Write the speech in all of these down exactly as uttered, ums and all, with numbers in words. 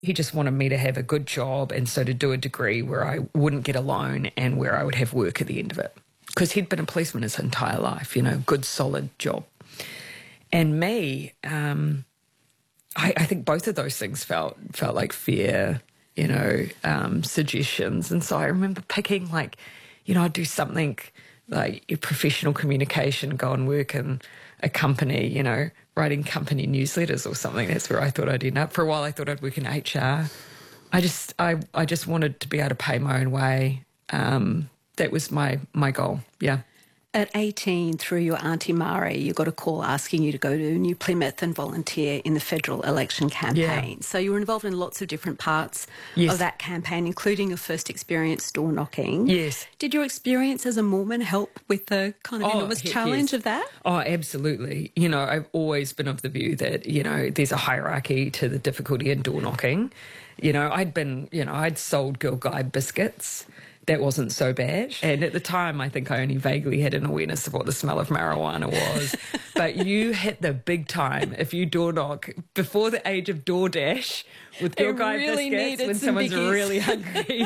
He just wanted me to have a good job and so to do a degree where I wouldn't get a loan and where I would have work at the end of it. Because he'd been a policeman his entire life, you know, good, solid job. And me, um, I, I think both of those things felt felt like fair, you know, um, suggestions. And so I remember picking, like, you know, I'd do something like professional communication, go and work in a company, you know, writing company newsletters or something. That's where I thought I'd end up. For a while I thought I'd work in H R. I just I, I just wanted to be able to pay my own way. Um, that was my, my goal, yeah. At eighteen, through your Auntie Mari, you got a call asking you to go to New Plymouth and volunteer in the federal election campaign. Yeah. So you were involved in lots of different parts yes. of that campaign, including your first experience door knocking. Yes. Did your experience as a Mormon help with the kind of oh, enormous heck challenge yes. of that? Oh, absolutely. You know, I've always been of the view that, you know, there's a hierarchy to the difficulty in door knocking. You know, I'd been, you know, I'd sold Girl Guide biscuits. That wasn't so bad. And at the time, I think I only vaguely had an awareness of what the smell of marijuana was. But you hit the big time if you door knock before the age of DoorDash with Girl Guide really biscuits when some someone's biggies. really hungry.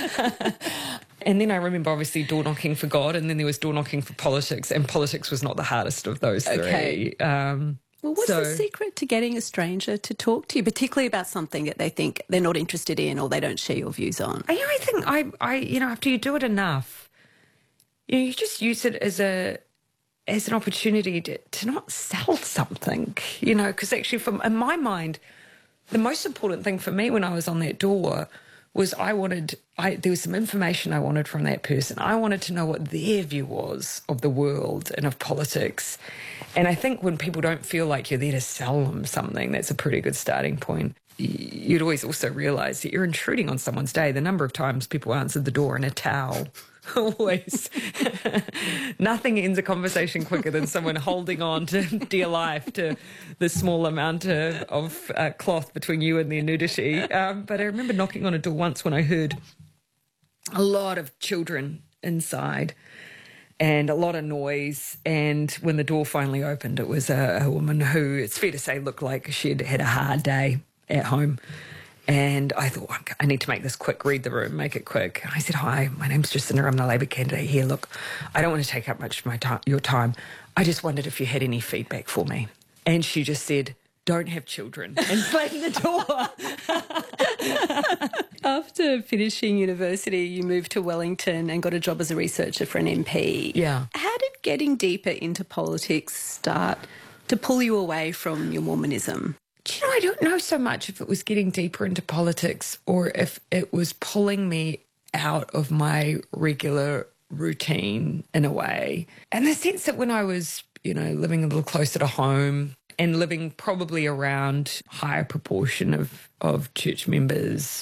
And then I remember obviously door knocking for God, and then there was door knocking for politics, and politics was not the hardest of those three. Okay. Um, Well, what's so, the secret to getting a stranger to talk to you, particularly about something that they think they're not interested in or they don't share your views on? I, I think I, I, you know, after you do it enough, you know, you just use it as a, as an opportunity to, to not sell something, you know, because actually, from in my mind, the most important thing for me when I was on that door was I wanted, I, there was some information I wanted from that person. I wanted to know what their view was of the world and of politics. And I think when people don't feel like you're there to sell them something, that's a pretty good starting point. You'd always also realise that you're intruding on someone's day. The number of times people answered the door in a towel, always. Nothing ends a conversation quicker than someone holding on to dear life to the small amount of, of uh, cloth between you and their nudity. Um, but I remember knocking on a door once when I heard a lot of children inside and a lot of noise. And when the door finally opened, it was a, a woman who, it's fair to say, looked like she'd had a hard day at home. And I thought, I need to make this quick, read the room, make it quick. And I said, hi, my name's Jacinda, I'm the Labor candidate here. Look, I don't want to take up much of my time, your time. I just wondered if you had any feedback for me. And she just said, don't have children, and slammed the door. After finishing university, you moved to Wellington and got a job as a researcher for an M P. Yeah. How did getting deeper into politics start to pull you away from your Mormonism? Do you know, I don't know so much if it was getting deeper into politics or if it was pulling me out of my regular routine in a way. And the sense that when I was, you know, living a little closer to home and living probably around a higher proportion of, of church members,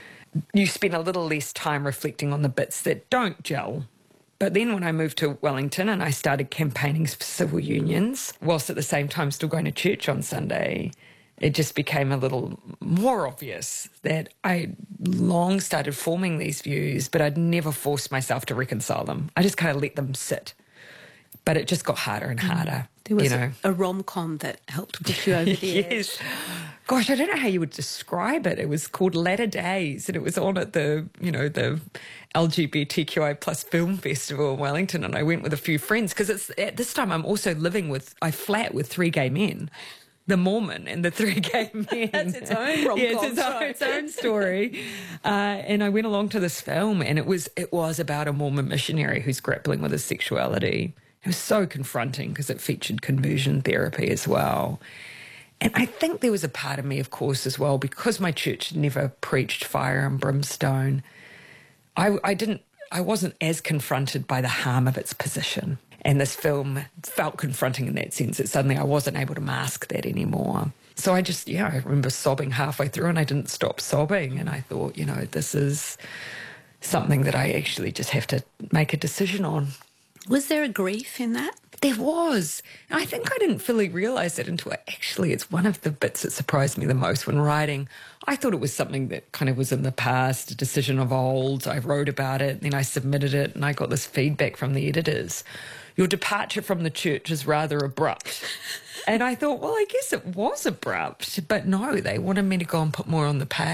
you spend a little less time reflecting on the bits that don't gel. But then when I moved to Wellington and I started campaigning for civil unions, whilst at the same time still going to church on Sunday, it just became a little more obvious that I long started forming these views, but I'd never forced myself to reconcile them. I just kind of let them sit. But it just got harder and harder. There was you know. a, a rom-com that helped push you over the Yes. edge. Gosh, I don't know how you would describe it. It was called Latter Days, and it was on at the, you know, the L G B T Q I plus film festival in Wellington, and I went with a few friends because it's at this time I'm also living with, I flat with three gay men. The Mormon and the three gay men. That's its own rom-com. Yeah, it's its own, its own story. Uh, and I went along to this film, and it was it was about a Mormon missionary who's grappling with his sexuality. It was so confronting because it featured conversion therapy as well. And I think there was a part of me, of course, as well, because my church never preached fire and brimstone. I, I didn't. I wasn't as confronted by the harm of its position. And this film felt confronting in that sense that suddenly I wasn't able to mask that anymore. So I just, yeah, I remember sobbing halfway through and I didn't stop sobbing. And I thought, you know, this is something that I actually just have to make a decision on. Was there a grief in that? There was. I think I didn't fully realise it until actually it's one of the bits that surprised me the most when writing. I thought it was something that kind of was in the past, a decision of old. I wrote about it, then I submitted it, and I got this feedback from the editors. Your departure from the church is rather abrupt. And I thought, well, I guess it was abrupt. But no, they wanted me to go and put more on the page.